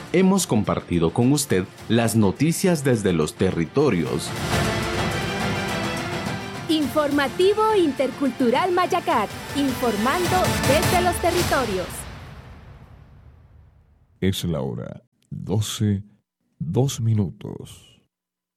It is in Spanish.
hemos compartido con usted las noticias desde los territorios. Informativo Intercultural Mayacat, informando desde los territorios. Es la hora 12:02.